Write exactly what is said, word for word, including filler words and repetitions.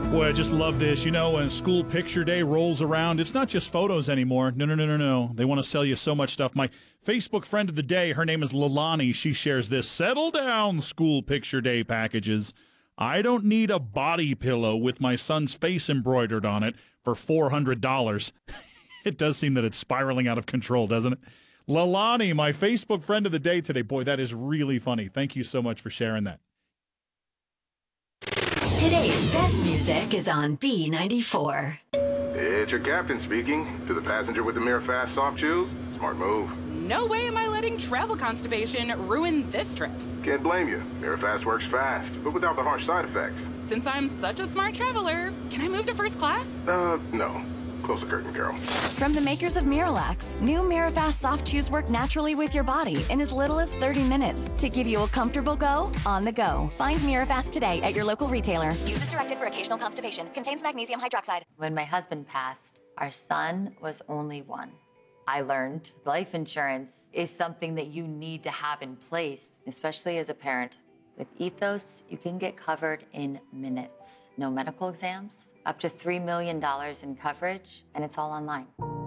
Boy, I just love this. You know, when school picture day rolls around, it's not just photos anymore. No, no, no, no, no. They want to sell you so much stuff. My Facebook friend of the day, her name is Lalani. She shares this. Settle down, school picture day packages. I don't need a body pillow with my son's face embroidered on it for four hundred dollars. It does seem that it's spiraling out of control, doesn't it? Lalani, my Facebook friend of the day today. Boy, that is really funny. Thank you so much for sharing that. Today's best music is on B ninety-four. It's your captain speaking. To the passenger with the Mirror Fast soft chews, smart move. No way am I letting travel constipation ruin this trip. Can't blame you. Mirror Fast works fast, but without the harsh side effects. Since I'm such a smart traveler, can I move to first class? Uh, no. Close the curtain, Carol. From the makers of Miralax, new Mirafast soft chews work naturally with your body in as little as thirty minutes to give you a comfortable go on the go. Find Mirafast today at your local retailer. Use as directed for occasional constipation. Contains magnesium hydroxide. When my husband passed, our son was only one. I learned life insurance is something that you need to have in place, especially as a parent. With Ethos, you can get covered in minutes. No medical exams, up to three million dollars in coverage, and it's all online.